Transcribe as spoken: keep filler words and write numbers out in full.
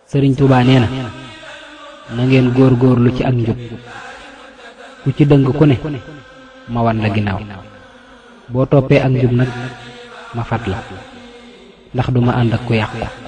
Sëriñ Tuubaa nee na na ngeen góor-góorlu ci ak njub ku ci dëng ku ne ma wan la ginnaaw boo toppee ak njub nag ma fat la ndax duma ànd ak ku yàqu